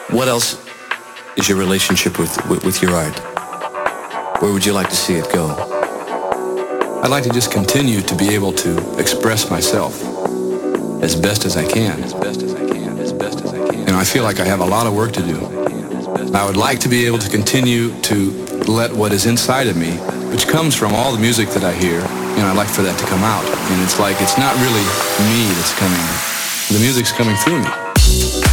What else is your relationship with your art? Where would you like to see it go? I'd like to just continue to be able to express myself as best as I can. And I feel like I have a lot of work to do. I would like to be able to continue to let what is inside of me, which comes from all the music that I hear, I'd like for that to come out. And it's like, it's not really me that's coming. The music's coming through me.